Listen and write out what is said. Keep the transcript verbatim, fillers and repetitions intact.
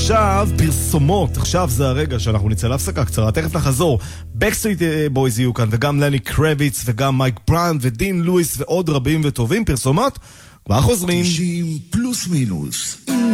עכשיו פרסומות, עכשיו זה הרגע שאנחנו נצא להפסקה קצרה, תכף נחזור. Backstreet Boys יהיו כאן, וגם לני קרביץ, וגם מייק בראון, ודין לואיס, ועוד רבים וטובים. פרסומות, כבר חוזרים. תשעים פלוס מינוס.